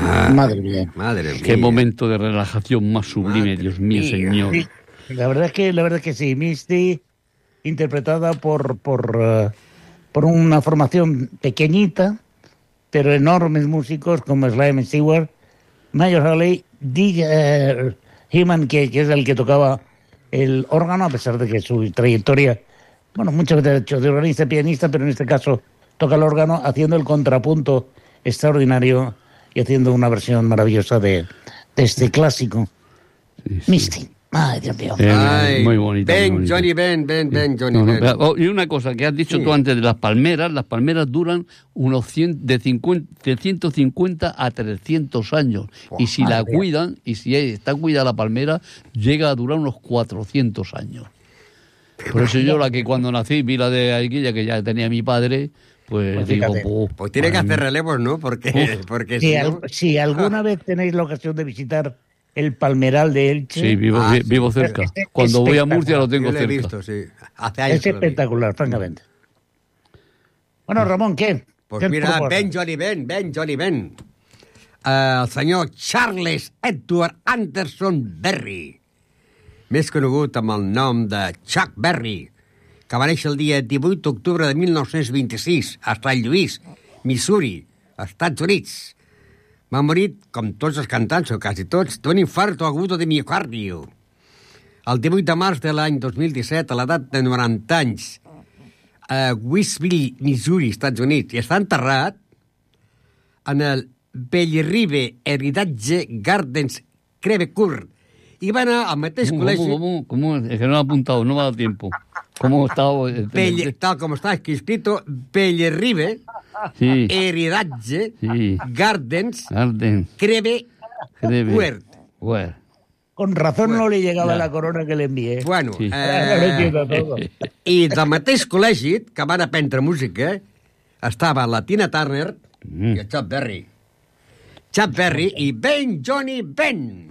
Madre mía. Qué momento de relajación más sublime, Dios mío, señor. Sí, la verdad es que sí, Misty, interpretada por una formación pequeñita, pero enormes músicos como Sly Stewart, Major Halley, Dick Heeman, que es el que tocaba el órgano, a pesar de que su trayectoria, bueno, muchas veces ha hecho de organista, pianista, pero en este caso toca el órgano, haciendo el contrapunto extraordinario y haciendo una versión maravillosa de este clásico. Sí. Misty. Ay, Dios mío. Muy bonito. Ben, Johnny Ben, Johnny Ben. Y una cosa que has dicho tú antes de las palmeras duran unos 150 a 300 años. Y si la cuidan, y si está cuidada la palmera, llega a durar unos 400 años. Por eso yo, la que cuando nací, vi la de Aiguilla, que ya tenía mi padre, pues digo... Pues tiene que hacer relevos, ¿no? Porque si alguna vez tenéis la ocasión de visitar el Palmeral de Elche... Sí, vivo cerca. Cuando voy a Murcia lo tengo cerca. Lo he visto, sí. Hace años es espectacular, francamente. Bueno, Ramon, ¿qué? Pues mira, Ben Johnny Ben. El senyor Charles Edward Anderson Berry, més conegut amb el nom de Chuck Berry, que va néixer el dia 18 d'octubre de 1926 a Sant Lluís, Missouri, Estats Units. Va morir, com tots els cantants, o quasi tots, d'un infarto agudo de miocardio. El 18 de març de l'any 2017, a l'edat de 90 anys, a Wisville, Missouri, Estats Units, i està enterrat en el Bellerive Heritage Gardens Crevecourt. I va anar al mateix col·legi... ¿Cómo? Es que no he apuntado, no me ha dado tiempo. ¿Cómo está? Tal como está escrito, Bellerive Heritage Gardens Crevecourt. Con razón no le llegaba la corona que le envié. Bueno, i del mateix col·legi que van aprendre música estava la Tina Turner i el Chuck Berry. Chuck Berry i Ben Johnny Ben.